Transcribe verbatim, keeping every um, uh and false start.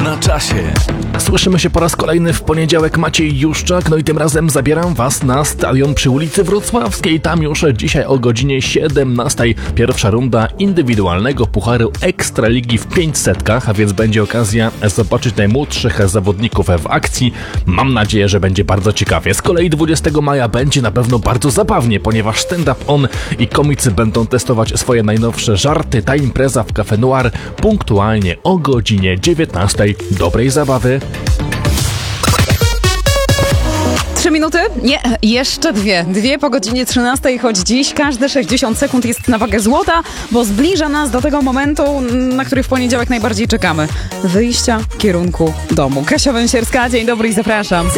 na czasie. Słyszymy się po raz kolejny w poniedziałek. Maciej Juszczak, no i tym razem zabieram was na stadion przy ulicy Wrocławskiej. Tam już dzisiaj o godzinie siedemnastej pierwsza runda indywidualnego Pucharu Ekstraligi w pięćsetkach, a więc będzie okazja zobaczyć najmłodszych zawodników w akcji. Mam nadzieję, że będzie bardzo ciekawie. Z kolei dwudziestego maja będzie na pewno bardzo zabawnie, ponieważ stand-up on i komicy będą testować swoje najnowsze żarty. Ta impreza w Cafe Noir punktualnie o godzinie dziewiętnastej. Dobrej zabawy. Trzy minuty? Nie, jeszcze dwie. Dwie po godzinie trzynastej, choć dziś każde sześćdziesiąt sekund jest na wagę złota, bo zbliża nas do tego momentu, na który w poniedziałek najbardziej czekamy. Wyjścia w kierunku domu. Kasia Węsierska, dzień dobry i zapraszam.